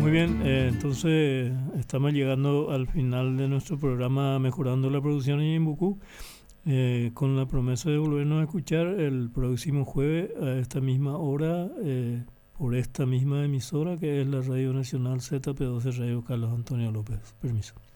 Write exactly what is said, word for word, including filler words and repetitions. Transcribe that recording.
Muy bien, eh, entonces estamos llegando al final de nuestro programa Mejorando la Producción en Ñembucú, eh, con la promesa de volvernos a escuchar el próximo jueves a esta misma hora, eh, por esta misma emisora que es la Radio Nacional Z P doce Radio Carlos Antonio López. Permiso.